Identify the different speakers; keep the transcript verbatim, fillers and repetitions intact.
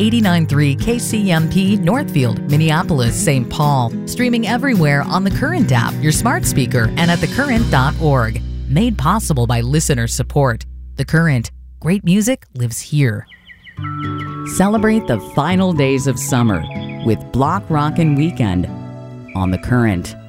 Speaker 1: eighty-nine point three K C M P Northfield, Minneapolis, Saint Paul. Streaming everywhere on the Current app, your smart speaker, and at the current dot org. Made possible by listener support. The Current. Great music lives here.
Speaker 2: Celebrate the final days of summer with Block Rockin' Weekend on The Current.